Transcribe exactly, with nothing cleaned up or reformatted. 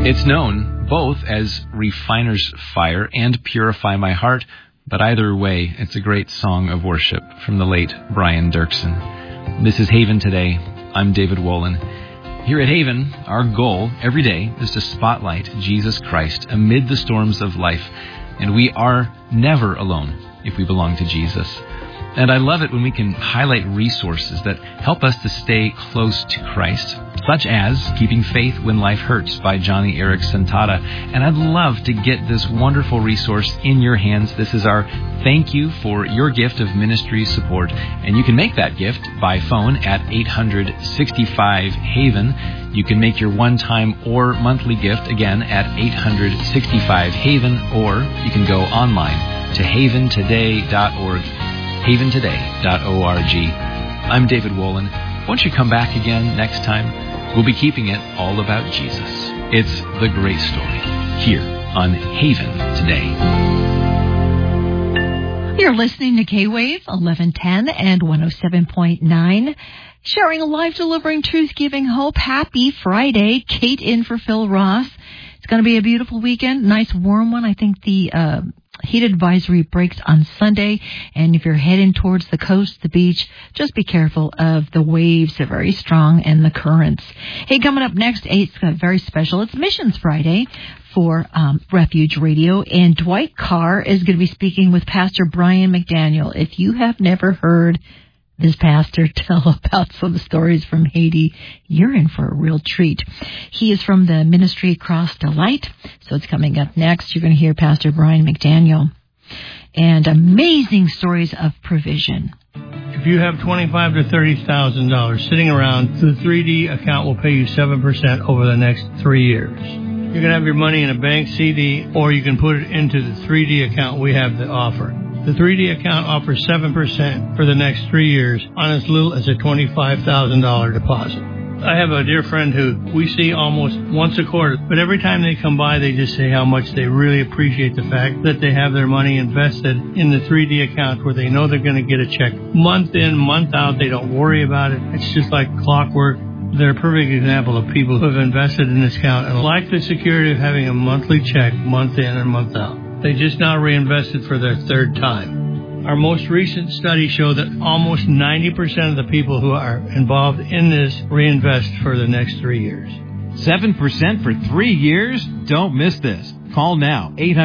It's known both as Refiner's Fire and Purify My Heart, but either way, it's a great song of worship from the late Brian Dirksen. This is Haven Today. I'm David Wolin. Here at Haven, our goal every day is to spotlight Jesus Christ amid the storms of life, and we are never alone if we belong to Jesus. And I love it when we can highlight resources that help us to stay close to Christ, such as Keeping Faith When Life Hurts by Johnny Eric Santata. And I'd love to get this wonderful resource in your hands. This is our thank you for your gift of ministry support. And you can make that gift by phone at eight hundred sixty-five Haven. You can make your one-time or monthly gift, again, at eight hundred sixty-five Haven, or you can go online to haven today dot org. haven today dot org. I'm David Wolin. Won't you come back again next time? We'll be keeping it all about Jesus. It's the great story here on Haven Today. You're listening to K-Wave eleven ten and one oh seven point nine. Sharing life, delivering truth, giving hope. Happy Friday. Kate in for Phil Ross. It's going to be a beautiful weekend. Nice warm one. I think the uh, heat advisory breaks on Sunday. And if you're heading towards the coast, the beach, just be careful of the waves. They're very strong and the currents. Hey, coming up next, it's very special. It's Missions Friday for um, Refuge Radio. And Dwight Carr is going to be speaking with Pastor Brian McDaniel. If you have never heard this pastor tell about some stories from Haiti, you're in for a real treat. He is from the ministry Cross Delight, so it's coming up next. You're going to hear Pastor Brian McDaniel and amazing stories of provision. If you have twenty-five thousand to thirty thousand dollars sitting around, the three D account will pay you seven percent over the next three years. You can have your money in a bank C D, or you can put it into the three D account we have to offer. The three D account offers seven percent for the next three years on as little as a twenty-five thousand dollars deposit. I have a dear friend who we see almost once a quarter, but every time they come by, they just say how much they really appreciate the fact that they have their money invested in the three D account where they know they're going to get a check month in, month out. They don't worry about it. It's just like clockwork. They're a perfect example of people who have invested in this account and like the security of having a monthly check month in and month out. They just now reinvested for their third time. Our most recent study showed that almost ninety percent of the people who are involved in this reinvest for the next three years. seven percent for three years? Don't miss this. Call now, eight hundred